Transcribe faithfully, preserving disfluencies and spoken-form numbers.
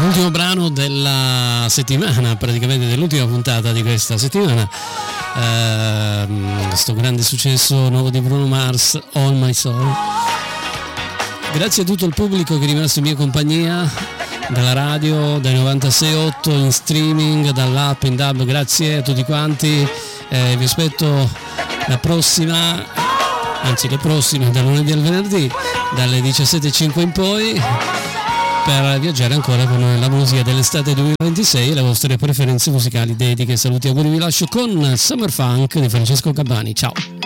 l'ultimo brano della settimana, praticamente dell'ultima puntata di questa settimana. Uh, questo grande successo nuovo di Bruno Mars, All My Soul. Grazie a tutto il pubblico che è rimasto in mia compagnia dalla radio, dai novantasei virgola otto in streaming, dall'app in dub. Grazie a tutti quanti, eh, vi aspetto la prossima, anzi le prossime, dal lunedì al venerdì dalle diciassette e cinque in poi, per viaggiare ancora con la musica dell'estate duemilaventisei e le vostre preferenze musicali, dediche, saluti, auguri. Vi lascio con Summer Funk di Francesco Gabbani. Ciao.